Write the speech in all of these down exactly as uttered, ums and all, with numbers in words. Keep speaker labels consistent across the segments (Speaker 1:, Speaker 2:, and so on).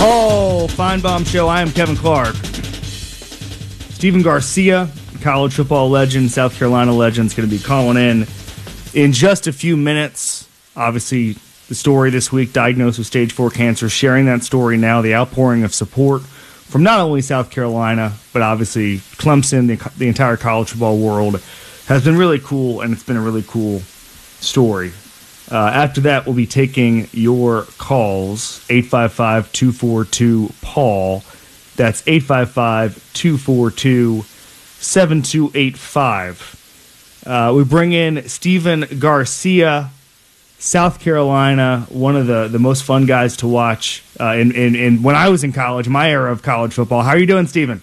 Speaker 1: Oh, Feinbaum Show. I am Kevin Clark. Stephen Garcia, college football legend, South Carolina legend, is going to be calling in in just a few minutes. Obviously, the story this week, diagnosed with stage four cancer, sharing that story now, the outpouring of support from not only South Carolina, but obviously Clemson, the, the entire college football world, has been really cool, and it's been a really cool story. Uh, after that, we'll be taking your calls, eight five five, two four two, P A U L. That's eight five five, two four two, seven two eight five. Uh, we bring in Stephen Garcia, South Carolina, one of the, the most fun guys to watch uh, in, in, in when I was in college, my era of college football. How are you doing, Stephen?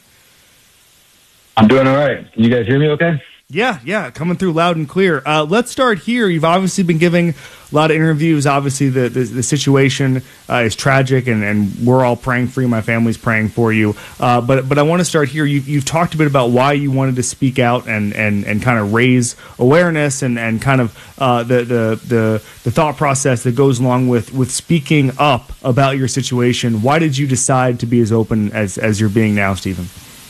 Speaker 2: I'm doing all right. Can you guys hear me okay?
Speaker 1: Yeah, yeah, coming through loud and clear. Uh, let's start here. You've obviously been giving a lot of interviews. Obviously, the the, the situation uh, is tragic, and, and we're all praying for you. My family's praying for you. Uh, but but I want to start here. You, you've talked a bit about why you wanted to speak out and, and, and kind of raise awareness and, and kind of uh, the, the the the thought process that goes along with, with speaking up about your situation. Why did you decide to be as open as, as you're being now, Stephen?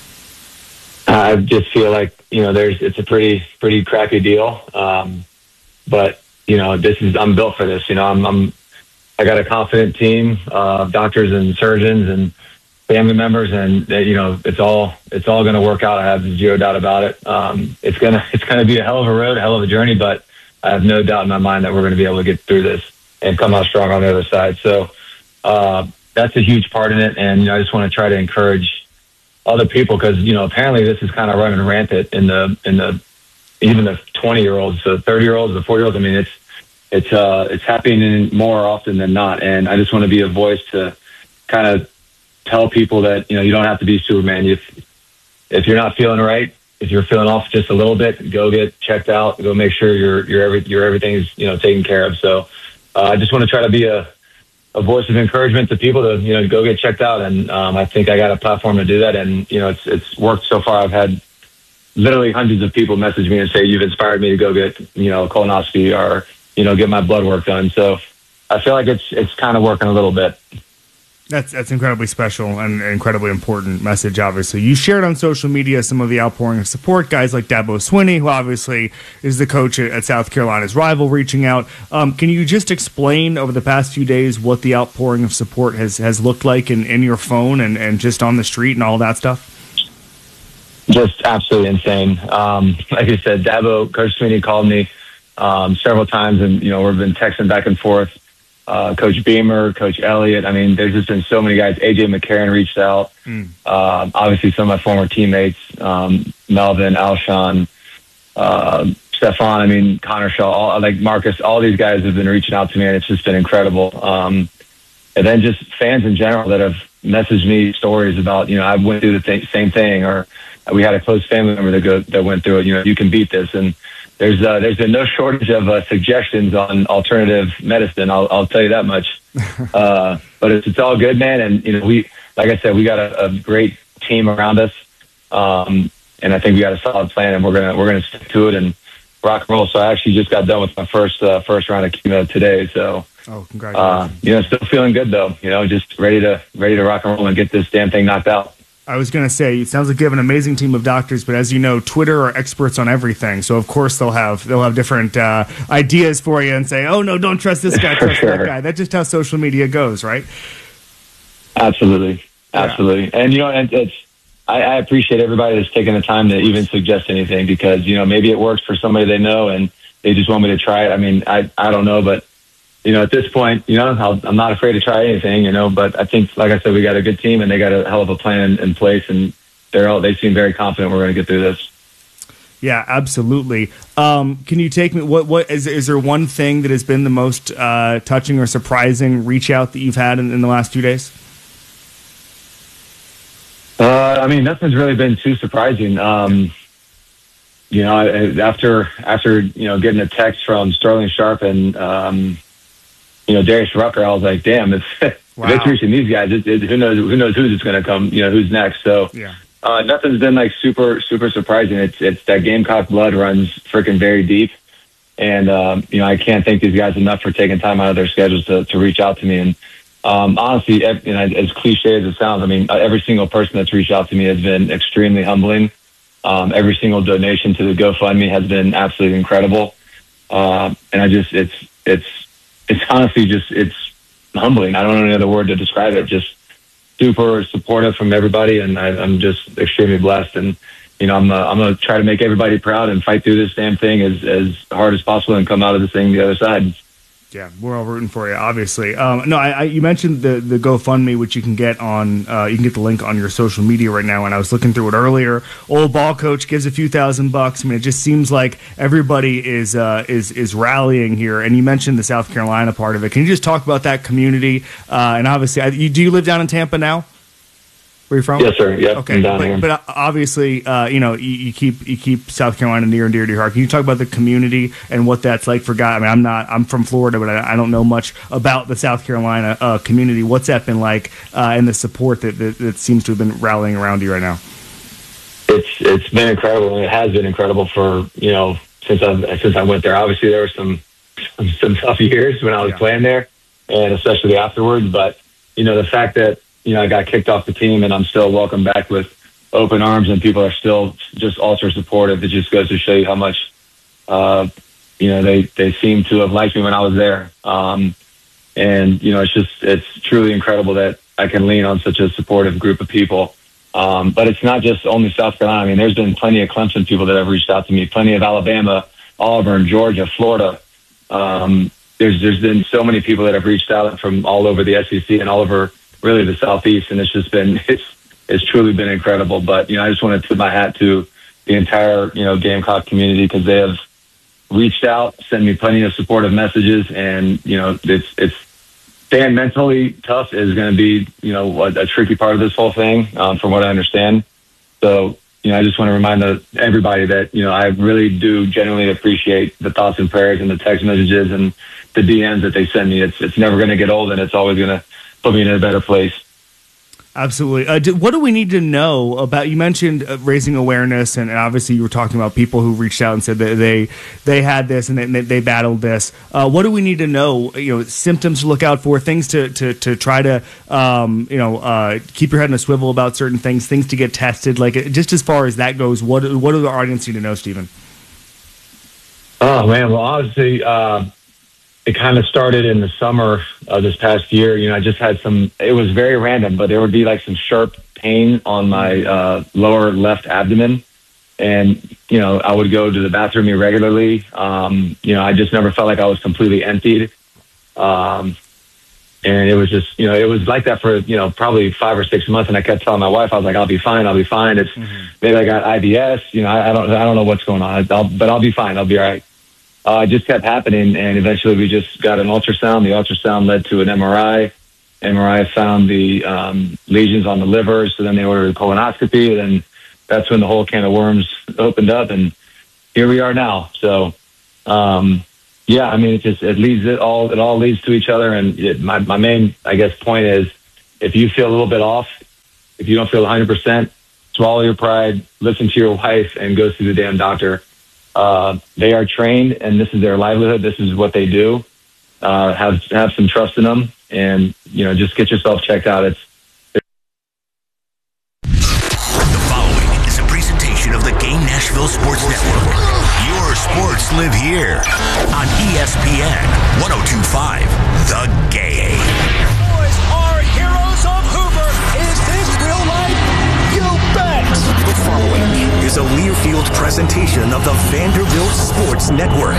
Speaker 2: I just feel like, you know, there's, it's a pretty, pretty crappy deal. Um, but, you know, this is, I'm built for this. You know, I'm, I'm I got a confident team of uh, doctors and surgeons and family members, and they, you know, it's all, it's all going to work out. I have zero doubt about it. Um, it's going to, it's going to be a hell of a road, a hell of a journey, but I have no doubt in my mind that we're going to be able to get through this and come out strong on the other side. So, uh, that's a huge part in it. And, you know, I just want to try to encourage other people, because, you know, apparently this is kind of running rampant in the in the even the twenty year olds, the thirty year olds, the forty year olds. I mean, it's it's uh it's happening more often than not, and I just want to be a voice to kind of tell people that, you know, you don't have to be Superman. If if you're not feeling right, if you're feeling off just a little bit, go get checked out. Go make sure your your every your everything's, you know, taken care of. So uh, I just want to try to be a a voice of encouragement to people to, you know, go get checked out. And um, I think I got a platform to do that. And, you know, it's it's worked so far. I've had literally hundreds of people message me and say, you've inspired me to go get, you know, a colonoscopy or, you know, get my blood work done. So I feel like it's it's kind of working a little bit.
Speaker 1: That's that's incredibly special and incredibly important message, obviously. You shared on social media some of the outpouring of support, guys like Dabo Swinney, who obviously is the coach at South Carolina's rival, reaching out. Um, can you just explain over the past few days what the outpouring of support has, has looked like in, in your phone and, and just on the street and all that stuff?
Speaker 2: Just absolutely insane. Um, like I said, Dabo, Coach Swinney called me um, several times, and, you know, we've been texting back and forth. Uh, Coach Beamer, Coach Elliott. I mean, there's just been so many guys. A J McCarron reached out. Mm. Uh, obviously, some of my former teammates, um, Melvin, Alshon, uh, Stefan. I mean, Connor Shaw, all, like Marcus. All these guys have been reaching out to me, and it's just been incredible. Um, and then just fans in general that have messaged me stories about, you know, I went through the th- same thing, or we had a close family member that go that went through it. You know, you can beat this. And There's uh, there's been no shortage of uh, suggestions on alternative medicine. I'll I'll tell you that much. Uh, but it's it's all good, man. And, you know, we, like I said, we got a, a great team around us, um, and I think we got a solid plan, and we're gonna we're gonna stick to it and rock and roll. So I actually just got done with my first uh, first round of chemo today. So
Speaker 1: oh, congratulations!
Speaker 2: Uh, you know, still feeling good though. You know, just ready to ready to rock and roll and get this damn thing knocked out.
Speaker 1: I was going to say, it sounds like you have an amazing team of doctors, but as you know, Twitter are experts on everything. So of course they'll have they'll have different uh, ideas for you and say, "Oh no, don't trust this guy, trust sure. that guy." That's just how social media goes, right?
Speaker 2: Absolutely, absolutely. Yeah. And you know, and it's I, I appreciate everybody that's taking the time to even suggest anything, because, you know, maybe it works for somebody they know and they just want me to try it. I mean, I I don't know, but, you know, at this point, you know, I'll, I'm not afraid to try anything, you know, but I think, like I said, we got a good team and they got a hell of a plan in place, and they're all, they seem very confident we're going to get through this.
Speaker 1: Yeah, absolutely. Um, can you take me, what, what is, is there one thing that has been the most uh, touching or surprising reach out that you've had in, in the last few days?
Speaker 2: Uh, I mean, nothing's really been too surprising. Um, you know, after, after, you know, getting a text from Sterling Sharp and, um, you know, Darius Rucker, I was like, damn, if, wow. if it's reaching these guys, it, it, who knows, who knows who's it's going to come, you know, who's next. So
Speaker 1: yeah.
Speaker 2: uh, nothing's been like super, super surprising. It's, it's that Gamecock blood runs freaking very deep. And, um, you know, I can't thank these guys enough for taking time out of their schedules to, to reach out to me. And, um, honestly, ev- you know, as cliche as it sounds, I mean, every single person that's reached out to me has been extremely humbling. Um, every single donation to the GoFundMe has been absolutely incredible. Uh, and I just, it's, it's, it's honestly just, it's humbling. I don't know any other word to describe it. Just super supportive from everybody. And I, I'm just extremely blessed. And, you know, I'm, uh, I'm going to try to make everybody proud and fight through this damn thing as, as hard as possible and come out of this thing the other side.
Speaker 1: Yeah, we're all rooting for you, obviously. Um, no, I, I, you mentioned the the GoFundMe, which you can get on. Uh, you can get the link on your social media right now. And I was looking through it earlier. Old ball coach gives a few thousand bucks. I mean, it just seems like everybody is uh, is is rallying here. And you mentioned the South Carolina part of it. Can you just talk about that community? Uh, and obviously, I, you, do you live down in Tampa now? Where you from?
Speaker 2: Yes, sir. Yeah.
Speaker 1: Okay, but, but obviously, uh, you know, you, you keep you keep South Carolina near and dear to your heart. Can you talk about the community and what that's like for guys? I mean, I'm not, I'm from Florida, but I, I don't know much about the South Carolina uh, community. What's that been like, uh, and the support that, that that seems to have been rallying around you right now?
Speaker 2: It's it's been incredible, and it has been incredible for you know since I since I went there. Obviously, there were some some, some tough years when I was yeah. playing there, and especially afterwards. But you know, the fact that you know, I got kicked off the team and I'm still welcomed back with open arms and people are still just ultra supportive. It just goes to show you how much, uh, you know, they, they seem to have liked me when I was there. Um, and, you know, it's just, it's truly incredible that I can lean on such a supportive group of people. Um, but it's not just only South Carolina. I mean, there's been plenty of Clemson people that have reached out to me, plenty of Alabama, Auburn, Georgia, Florida. Um, there's, there's been so many people that have reached out from all over the S E C and all over really the Southeast, and it's just been it's it's truly been incredible. But you know, I just want to tip my hat to the entire you know Gamecock community because they have reached out, sent me plenty of supportive messages, and you know it's it's staying mentally tough is going to be you know a, a tricky part of this whole thing, um, from what I understand. So you know, I just want to remind the, everybody that you know I really do genuinely appreciate the thoughts and prayers and the text messages and the D Ms that they send me. It's it's never going to get old, and it's always going to put me in a better place.
Speaker 1: Absolutely. Uh, do, what do we need to know about? You mentioned uh, raising awareness, and, and obviously you were talking about people who reached out and said that they they had this and they, they battled this. Uh, what do we need to know? You know, symptoms to look out for, things to to, to try to um, you know uh, keep your head in a swivel about certain things, things to get tested. Like just as far as that goes, what what do the audience need to know, Stephen?
Speaker 2: Oh man, well obviously. Uh... It kind of started in the summer of this past year. You know, I just had some, it was very random, but there would be like some sharp pain on my uh, lower left abdomen. And, you know, I would go to the bathroom irregularly. Um, you know, I just never felt like I was completely emptied. Um, and it was just, you know, it was like that for, you know, probably five or six months. And I kept telling my wife, I was like, I'll be fine. I'll be fine. It's mm-hmm. maybe I got I B S. You know, I, I don't, I don't know what's going on, I'll, but I'll be fine. I'll be all right. Uh, it just kept happening, and eventually we just got an ultrasound. The ultrasound led to an M R I. M R I found the um, lesions on the liver, so then they ordered a colonoscopy, and then that's when the whole can of worms opened up, and here we are now. So, um, yeah, I mean, it just it leads it all. It all leads to each other, and it, my my main, I guess, point is, if you feel a little bit off, if you don't feel one hundred percent, swallow your pride, listen to your wife, and go see the damn doctor. Uh, they are trained, and this is their livelihood. This is what they do. Uh, have have some trust in them, and you know, just get yourself checked out. It's
Speaker 3: the following is a presentation of the Game Nashville Sports Network. Your sports live here on E S P N one oh two point five. The Game.
Speaker 4: Boys are heroes of Hoover. Is this real life? You bet.
Speaker 3: The following is a Learfield presentation of the Vanderbilt Sports Network.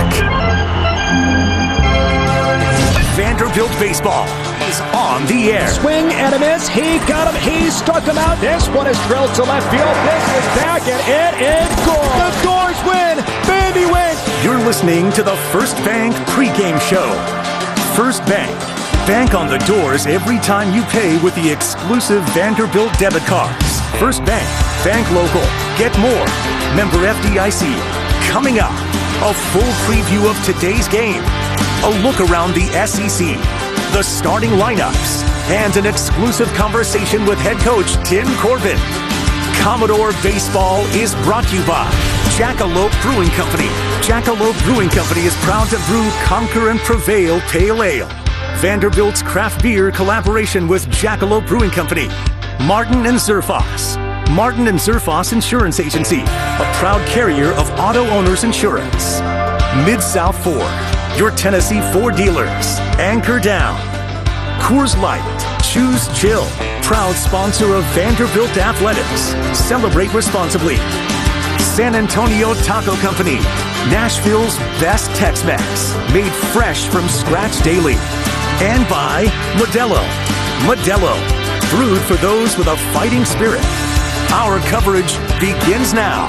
Speaker 3: Vanderbilt baseball is on the air.
Speaker 4: Swing and a miss. He got him. He struck him out. This one is drilled to left field. This is back and it is gone. The Doors win. Baby win.
Speaker 3: You're listening to the First Bank pregame show. First Bank. Bank on the Doors every time you pay with the exclusive Vanderbilt debit cards. First Bank. Bank local. Get more. Member F D I C. Coming up, a full preview of today's game. A look around the S E C. The starting lineups. And an exclusive conversation with head coach Tim Corbin. Commodore Baseball is brought to you by Jackalope Brewing Company. Jackalope Brewing Company is proud to brew Conquer and Prevail Pale Ale. Vanderbilt's craft beer collaboration with Jackalope Brewing Company. Martin and Zerfoss. Martin and Zerfoss Insurance Agency, a proud carrier of auto owners insurance. Mid-South Ford, your Tennessee Ford dealers. Anchor Down. Coors Light, choose chill. Proud sponsor of Vanderbilt Athletics. Celebrate responsibly. San Antonio Taco Company, Nashville's best Tex-Mex, made fresh from scratch daily. And by Modelo. Modelo, brewed for those with a fighting spirit. Our coverage begins now.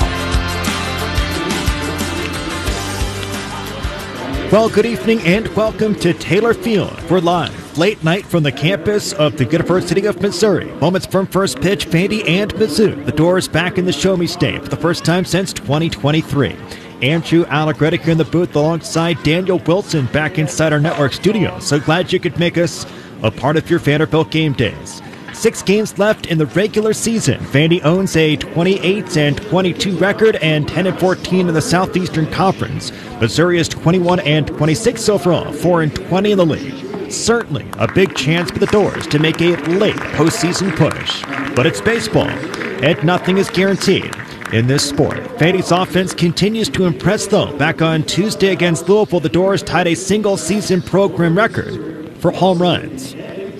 Speaker 4: Well, good evening and welcome to Taylor Field. We're live late night from the campus of the University of Missouri. Moments from first pitch, Vandy and Mizzou. The Doors back in the Show Me State for the first time since twenty twenty-three. Andrew Allegretti here in the booth alongside Daniel Wilson back inside our network studio. So glad you could make us a part of your Vanderbilt game days. Six games left in the regular season. Vandy owns a twenty-eight and twenty-two record and ten and fourteen in the Southeastern Conference. Missouri is twenty-one and twenty-six overall, four and twenty in the league. Certainly a big chance for the Doors to make a late postseason push. But it's baseball, and nothing is guaranteed in this sport. Vandy's offense continues to impress, though. Back on Tuesday against Louisville, the Doors tied a single-season program record for home runs.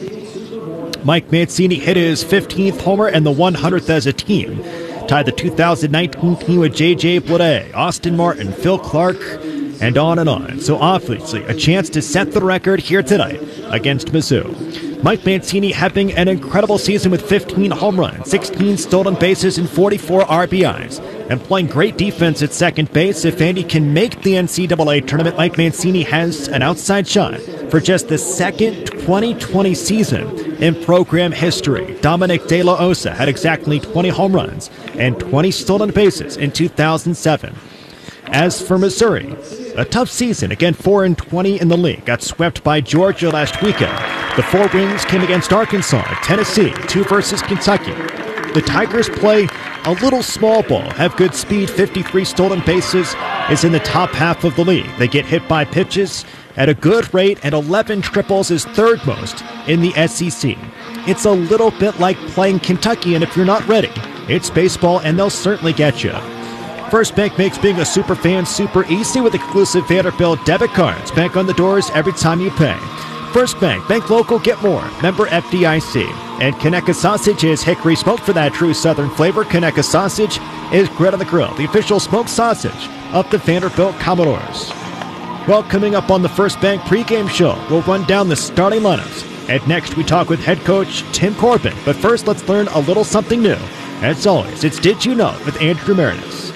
Speaker 4: Mike Mancini hit his fifteenth homer and the one hundredth as a team. Tied the two thousand nineteen team with J J Bleday, Austin Martin, Phil Clark, and on and on. So obviously a chance to set the record here tonight against Mizzou. Mike Mancini having an incredible season with fifteen home runs, sixteen stolen bases, and forty-four R B Is. And playing great defense at second base. If Vandy can make the N C double A tournament, Mike Mancini has an outside shot for just the second twenty twenty season in program history. Dominic De La Osa had exactly twenty home runs and twenty stolen bases in two thousand seven. As for Missouri, a tough season. Again, four and twenty in the league. Got swept by Georgia last weekend. The four wins came against Arkansas, Tennessee, two versus Kentucky. The Tigers play a little small ball, have good speed, fifty-three stolen bases, is in the top half of the league. They get hit by pitches at a good rate, and eleven triples is third most in the S E C. It's a little bit like playing Kentucky, and if you're not ready, it's baseball, and they'll certainly get you. First Bank makes being a super fan super easy with exclusive Vanderbilt debit cards. Bank on the Doors every time you pay. First Bank, bank local, get more. Member F D I C. And Conecuh Sausage is hickory smoked for that true Southern flavor. Conecuh Sausage is Grit on the Grill, the official smoked sausage of the Vanderbilt Commodores. Well, coming up on the First Bank pregame show, we'll run down the starting lineups. And next, we talk with head coach Tim Corbin. But first, let's learn a little something new. As always, it's Did You Know with Andrew Meredith.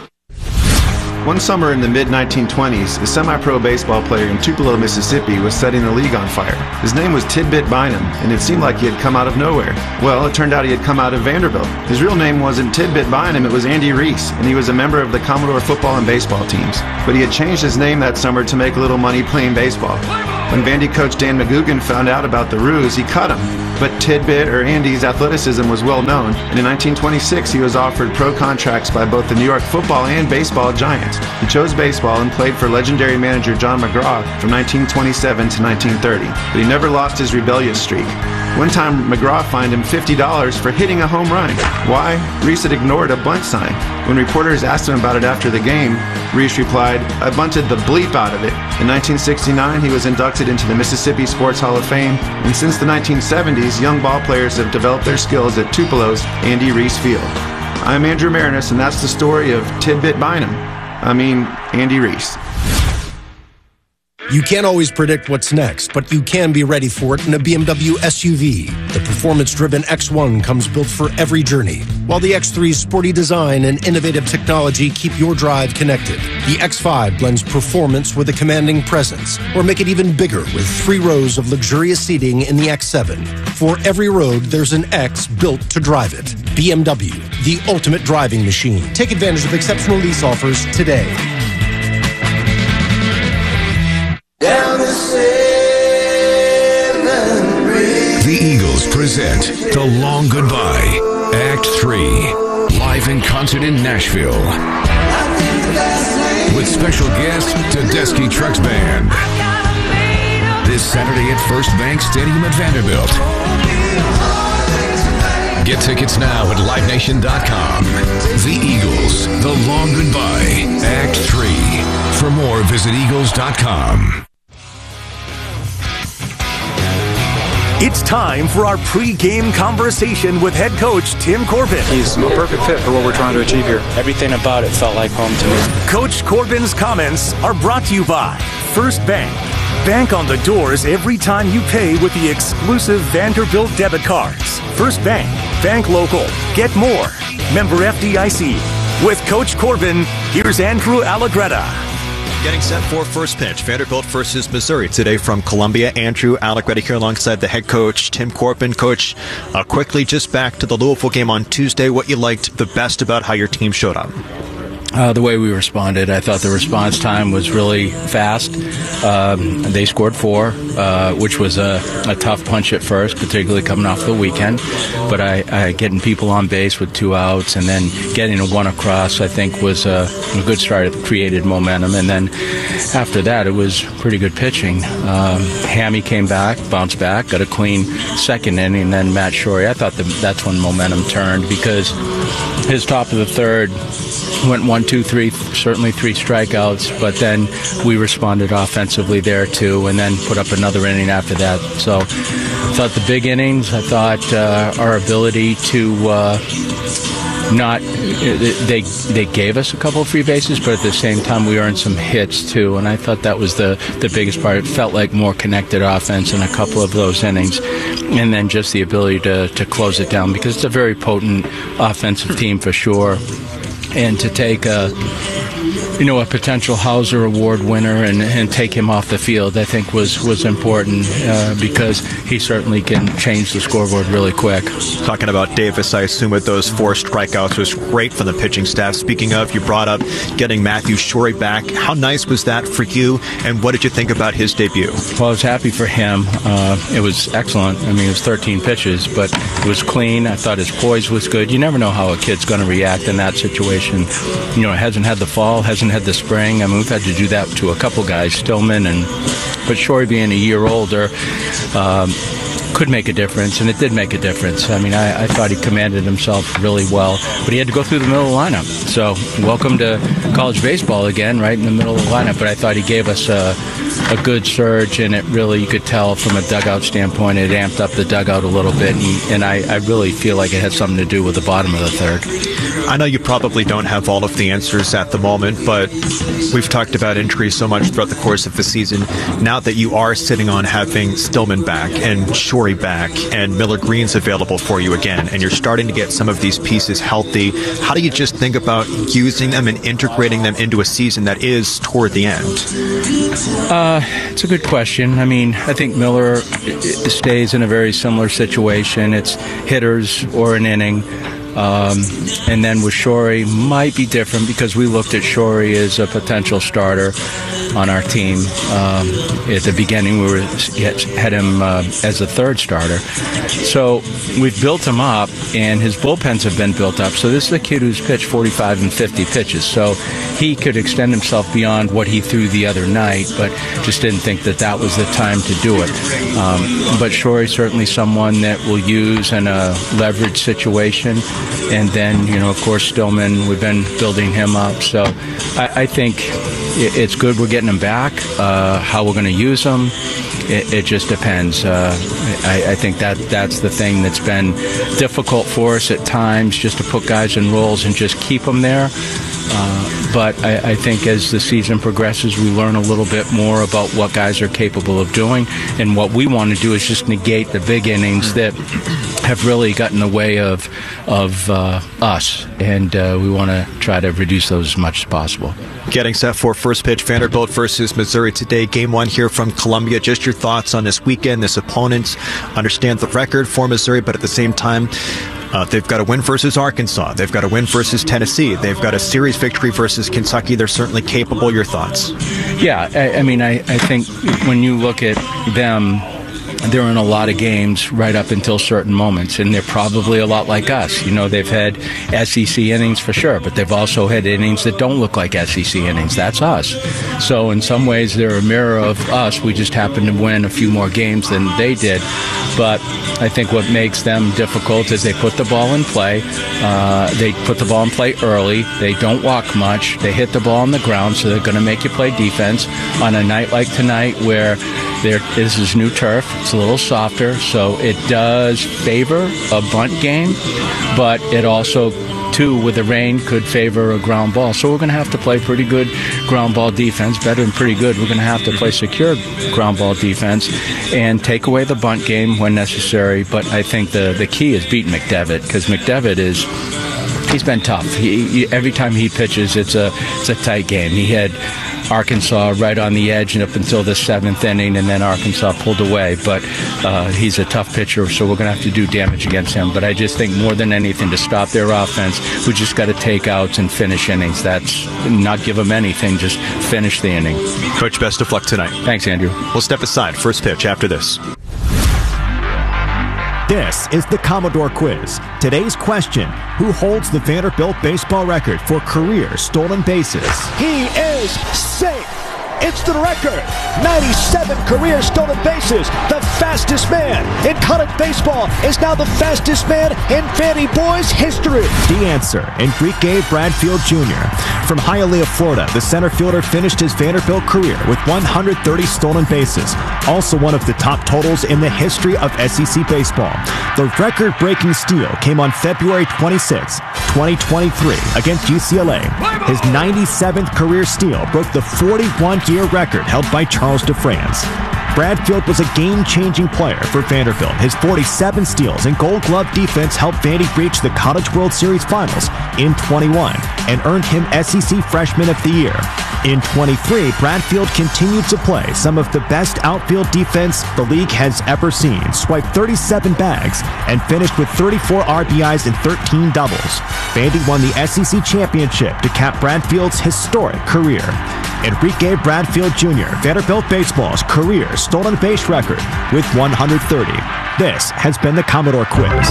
Speaker 5: One summer in the mid nineteen twenties, a semi-pro baseball player in Tupelo, Mississippi was setting the league on fire. His name was Tidbit Bynum, and it seemed like he had come out of nowhere. Well, it turned out he had come out of Vanderbilt. His real name wasn't Tidbit Bynum, it was Andy Reese, and he was a member of the Commodore football and baseball teams. But he had changed his name that summer to make a little money playing baseball. When Vandy coach Dan McGugan found out about the ruse, he cut him. But Tidbit, or Andy's athleticism was well known, and in nineteen twenty-six he was offered pro contracts by both the New York football and baseball giants. He chose baseball and played for legendary manager John McGraw from nineteen twenty-seven to nineteen thirty, but he never lost his rebellious streak. One time, McGraw fined him fifty dollars for hitting a home run. Why? Reese had ignored a bunt sign. When reporters asked him about it after the game, Reese replied, "I bunted the bleep out of it." In nineteen sixty-nine, he was inducted into the Mississippi Sports Hall of Fame, and since the nineteen seventies, young ball players have developed their skills at Tupelo's Andy Reese Field. I'm Andrew Marinus, and that's the story of Tidbit Bynum. I mean, Andy Reese.
Speaker 6: You can't always predict what's next, but you can be ready for it in a B M W S U V. The performance-driven X one comes built for every journey, while the X three's sporty design and innovative technology keep your drive connected. The X five blends performance with a commanding presence, or make it even bigger with three rows of luxurious seating in the X seven. For every road, there's an X built to drive it. B M W, the ultimate driving machine. Take advantage of exceptional lease offers today.
Speaker 7: Down the seven bridge.
Speaker 8: The Eagles present The Long Goodbye, Act three, live in concert in Nashville. With special guest Tedeschi Trucks Band. this Saturday at First Bank Stadium at Vanderbilt. Get tickets now at live nation dot com. The Eagles, The Long Goodbye, Act three. For more, visit eagles dot com.
Speaker 3: It's time for our pre-game conversation with head coach Tim Corbin.
Speaker 9: He's a perfect fit for what we're trying to achieve here. Everything about it felt like home to me.
Speaker 3: Coach Corbin's comments are brought to you by First Bank. Bank on the doors every time you pay with the exclusive Vanderbilt debit cards. First Bank. Bank local. Get more. Member F D I C. With Coach Corbin, here's Andrew Allegretta.
Speaker 10: Getting set for first pitch. Vanderbilt versus Missouri today from Columbia. Andrew Allegretta here alongside the head coach, Tim Corbin. Coach, uh, quickly just back to the Louisville game on Tuesday. What you liked the best about how your team showed up?
Speaker 9: Uh, the way we responded. I thought the response time was really fast. Um, they scored four, uh, which was a, a tough punch at first, particularly coming off the weekend. But I, I getting people on base with two outs and then getting a one across, I think, was a, a good start. It created momentum. And then after that, it was pretty good pitching. Um, Hammy came back, bounced back, got a clean second inning, and then Matt Shorey. I thought the, that's when momentum turned because his top of the third went one, two, three, certainly three strikeouts, but then we responded offensively there too, and then put up another inning after that. So I thought the big innings, I thought uh, our ability to uh, not, they they gave us a couple of free bases, but at the same time we earned some hits too, and I thought that was the, the biggest part. It felt like more connected offense in a couple of those innings, and then just the ability to, to close it down because it's a very potent offensive team for sure. And to take a, you know, a potential Hauser Award winner and, and take him off the field, I think was was important uh, because he certainly can change the scoreboard really quick.
Speaker 10: Talking about Davis, I assume with those four strikeouts was great from the pitching staff. Speaking of, you brought up getting Matthew Shorey back. How nice was that for you, and what did you think about his debut?
Speaker 9: Well, I was happy for him. Uh, it was excellent. I mean, it was thirteen pitches, but it was clean. I thought his poise was good. You never know how a kid's going to react in that situation. You know, hasn't had the fall, hasn't had the spring. I mean, we've had to do that to a couple guys, Stillman, and but Shorey being a year older um, could make a difference, and it did make a difference. I mean, I, I thought he commanded himself really well, but he had to go through the middle of the lineup. So welcome to college baseball again, right in the middle of the lineup. But I thought he gave us a, a good surge, and it really, you could tell from a dugout standpoint, it amped up the dugout a little bit, and, and I, I really feel like it had something to do with the bottom of the third.
Speaker 10: I know you probably don't have all of the answers at the moment, but we've talked about injuries so much throughout the course of the season. Now that you are sitting on having Stillman back and Shorey back and Miller Green's available for you again, and you're starting to get some of these pieces healthy, how do you just think about using them and integrating them into a season that is toward the end?
Speaker 9: Uh, it's a good question. I mean, I think Miller stays in a very similar situation. It's hitters or an inning. Um, and then with Shorey, might be different because we looked at Shorey as a potential starter on our team. Um, at the beginning, we were had him uh, as a third starter. So we've built him up, and his bullpens have been built up. So this is a kid who's pitched forty-five and fifty pitches. So he could extend himself beyond what he threw the other night, but just didn't think that that was the time to do it. Um, but Shorey's certainly someone that we'll use in a leverage situation. And then, you know, of course, Stillman, we've been building him up. So I, I think it's good we're getting him back. Uh, how we're going to use him, it, it just depends. Uh, I, I think that that's the thing that's been difficult for us at times, just to put guys in roles and just keep them there. Uh, but I, I think as the season progresses, we learn a little bit more about what guys are capable of doing. And what we want to do is just negate the big innings that have really gotten in the way of of uh, us. And uh, we want to try to reduce those as much as possible.
Speaker 10: Getting set for first pitch, Vanderbilt versus Missouri today. Game one here from Columbia. Just your thoughts on this weekend, this opponent. Understand the record for Missouri, but at the same time, Uh, they've got a win versus Arkansas. They've got a win versus Tennessee. They've got a series victory versus Kentucky. They're certainly capable. Your thoughts?
Speaker 9: Yeah, I, I mean, I, I think when you look at them, they're in a lot of games right up until certain moments, and they're probably a lot like us. You know, they've had S E C innings for sure, but they've also had innings that don't look like S E C innings. That's us. So in some ways, they're a mirror of us. We just happen to win a few more games than they did. But I think what makes them difficult is they put the ball in play. Uh, they put the ball in play early. They don't walk much. They hit the ball on the ground, so they're going to make you play defense. On a night like tonight where there this is new turf, it's a little softer, so it does favor a bunt game, but it also, too, with the rain, could favor a ground ball. So we're going to have to play pretty good ground ball defense, better than pretty good. We're going to have to play secure ground ball defense and take away the bunt game when necessary. But I think the, the key is beating McDevitt, because McDevitt is, he's been tough. He, he, every time he pitches, it's a, it's a tight game. He had Arkansas right on the edge and up until the seventh inning, and then Arkansas pulled away. But uh, he's a tough pitcher, so we're going to have to do damage against him. But I just think more than anything, to stop their offense, we just got to take outs and finish innings. That's not give them anything, just finish the inning.
Speaker 10: Coach, best of luck tonight.
Speaker 9: Thanks, Andrew.
Speaker 10: We'll step aside. First pitch after this.
Speaker 4: This is the Commodore Quiz. Today's question: who holds the Vanderbilt baseball record for career stolen bases?
Speaker 11: He is safe. It's the record. ninety-seven career stolen bases. The fastest man in college baseball is now the fastest man in Vandy boys history.
Speaker 4: The answer: Enrique Bradfield Junior From Hialeah, Florida, the center fielder finished his Vanderbilt career with one hundred thirty stolen bases, also one of the top totals in the history of S E C baseball. The record-breaking steal came on February twenty-sixth, twenty twenty-three against U C L A. His ninety-seventh career steal broke the forty-one-year record held by Charles DeFrance. Bradfield was a game-changing player for Vanderbilt. His forty-seven steals and Gold Glove defense helped Vandy reach the College World Series Finals in twenty-one and earned him S E C Freshman of the Year. In twenty-three, Bradfield continued to play some of the best outfield defense the league has ever seen, swiped thirty-seven bags, and finished with thirty-four R B Is and thirteen doubles. Vandy won the S E C Championship to cap Bradfield's historic career. Enrique Bradfield Junior, Vanderbilt baseball's career stolen base record with one hundred thirty. This has been the Commodore Quiz.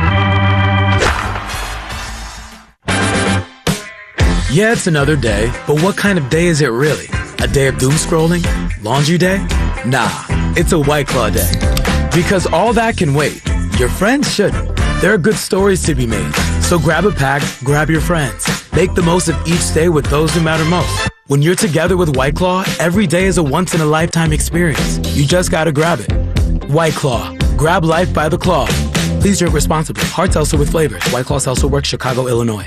Speaker 12: Yeah, it's another day, but what kind of day is it really? A day of doom scrolling? Laundry day? Nah, it's a White Claw day. Because all that can wait. Your friends shouldn't. There are good stories to be made. So grab a pack, grab your friends. Make the most of each day with those who matter most. When you're together with White Claw, every day is a once-in-a-lifetime experience. You just gotta grab it. White Claw. Grab life by the claw. Please drink responsibly. Hard seltzer with flavors. White Claw Seltzer Works, Chicago, Illinois.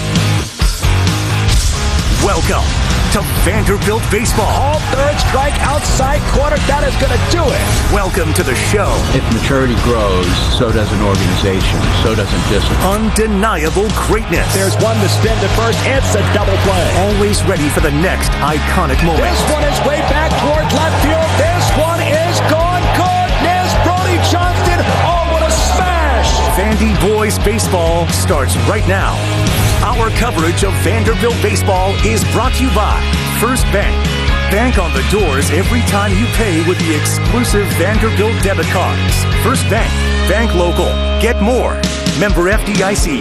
Speaker 3: Welcome to Vanderbilt Baseball.
Speaker 11: All third strike outside corner. That is going to do it.
Speaker 3: Welcome to the show.
Speaker 9: If maturity grows, so does an organization. So does a discipline.
Speaker 3: Undeniable greatness.
Speaker 11: There's one to spin to first. It's a double play.
Speaker 3: Always ready for the next iconic moment.
Speaker 11: This one is way back toward left field. This one is gone. Goodness, Brody Johnston. Oh, what a smash.
Speaker 3: Vandy Boys Baseball starts right now. Our coverage of Vanderbilt baseball is brought to you by First Bank. Bank on the doors every time you pay with the exclusive Vanderbilt debit cards. First Bank. Bank local. Get more. Member F D I C.